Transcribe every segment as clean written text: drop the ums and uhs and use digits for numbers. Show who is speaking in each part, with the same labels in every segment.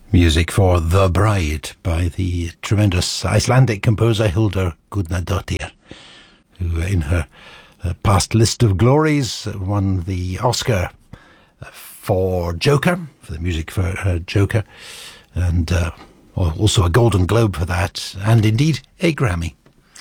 Speaker 1: Music for The Bride by the tremendous Icelandic composer Hildur Guðnadóttir, who in her past list of glories won the Oscar for Joker, for the music for Joker, and also a Golden Globe for that, and indeed a Grammy.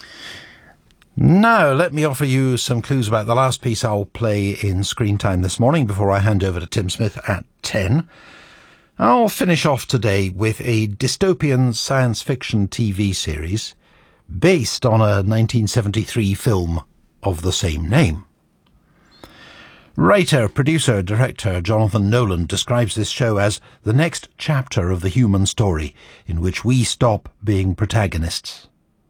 Speaker 1: Now, let me offer you some clues about the last piece I'll play in Screen Time this morning before I hand over to Tim Smith at 10. I'll finish off today with a dystopian science fiction TV series based on a 1973 film of the same name. Writer, producer, director Jonathan Nolan describes this show as the next chapter of the human story in which we stop being protagonists.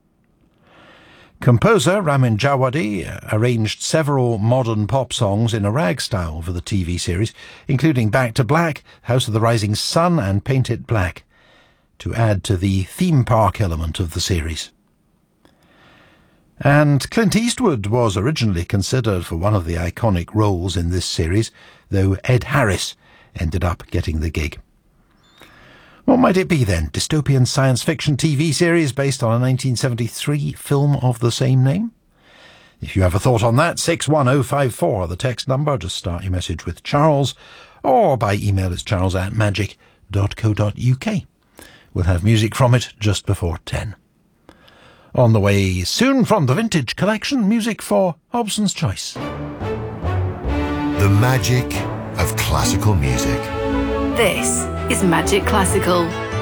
Speaker 1: Composer Ramin Djawadi arranged several modern pop songs in a rag style for the TV series, including Back to Black, House of the Rising Sun and Paint It Black, to add to the theme park element of the series. And Clint Eastwood was originally considered for one of the iconic roles in this series, though Ed Harris ended up getting the gig. What might it be then? Dystopian science fiction TV series based on a 1973 film of the same name? If you have a thought on that, 61054, the text number. Just start your message with Charles, or by email it's charles@magic.co.uk. We'll have music from it just before 10. On the way soon from the Vintage Collection, music for Hobson's Choice.
Speaker 2: The magic of classical music.
Speaker 3: This is Magic Classical.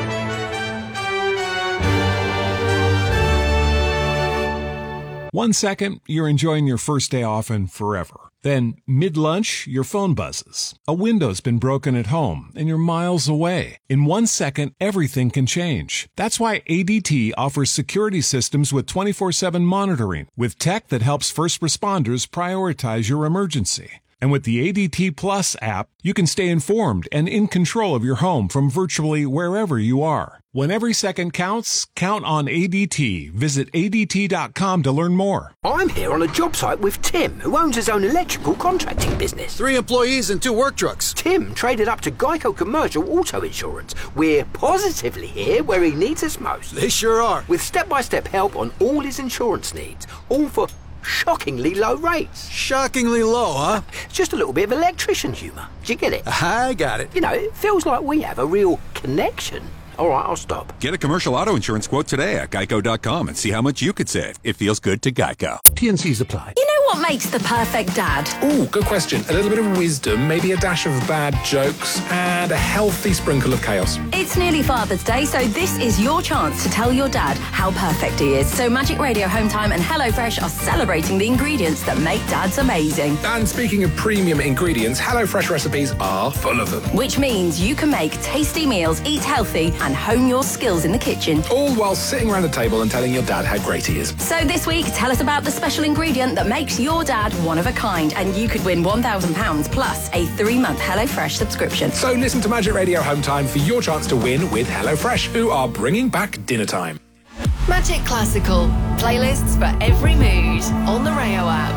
Speaker 4: 1 second, you're enjoying your first day off and forever. Then, mid-lunch, your phone buzzes. A window's been broken at home, and you're miles away. In 1 second, everything can change. That's why ADT offers security systems with 24/7 monitoring, with tech that helps first responders prioritize your emergency. And with the ADT Plus app, you can stay informed and in control of your home from virtually wherever you are. When every second counts, count on ADT. Visit ADT.com to learn more.
Speaker 5: I'm here on a job site with Tim, who owns his own electrical contracting business.
Speaker 6: 3 employees and 2 work trucks.
Speaker 5: Tim traded up to Geico Commercial Auto Insurance. We're positively here where he needs us most.
Speaker 6: They sure are.
Speaker 5: With step-by-step help on all his insurance needs, all for shockingly low rates.
Speaker 6: Shockingly low, huh?
Speaker 5: Just a little bit of electrician humour. Do you get it?
Speaker 6: I got it.
Speaker 5: You know, it feels like we have a real connection. All right, I'll stop.
Speaker 7: Get a commercial auto insurance quote today at geico.com and see how much you could save. It feels good to Geico.
Speaker 1: T&Cs apply.
Speaker 3: You know what makes the perfect dad?
Speaker 8: Ooh, good question. A little bit of wisdom, maybe a dash of bad jokes, and a healthy sprinkle of chaos.
Speaker 3: It's nearly Father's Day, so this is your chance to tell your dad how perfect he is. So Magic Radio Home Time and HelloFresh are celebrating the ingredients that make dads amazing.
Speaker 8: And speaking of premium ingredients, HelloFresh recipes are full of them.
Speaker 3: Which means you can make tasty meals, eat healthy, and hone your skills in the kitchen.
Speaker 8: All while sitting around a table and telling your dad how great he is.
Speaker 3: So this week, tell us about the special ingredient that makes your dad one of a kind, and you could win £1,000 plus a 3-month HelloFresh subscription.
Speaker 8: So listen to Magic Radio Home Time for your chance to win with HelloFresh, who are bringing back dinner time.
Speaker 9: Magic Classical. Playlists for every mood on the Rayo app.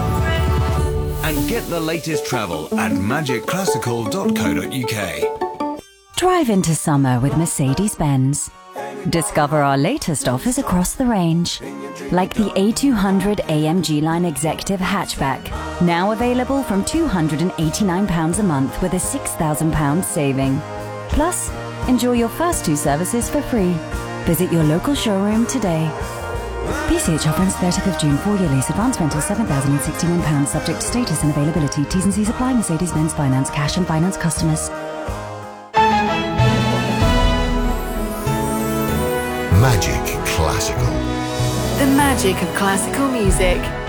Speaker 10: And get the latest travel at magicclassical.co.uk.
Speaker 11: Drive into summer with Mercedes-Benz. Discover our latest offers across the range, like the A200 AMG Line Executive Hatchback, now available from £289 a month with a £6,000 saving. Plus, enjoy your first 2 services for free. Visit your local showroom today. PCH offer ends 30th of June. 4-year lease. Advance rental £7,061, subject to status and availability. T's and C's apply. Mercedes-Benz Finance. Cash and finance customers.
Speaker 2: Magic Classical.
Speaker 9: The magic of classical music.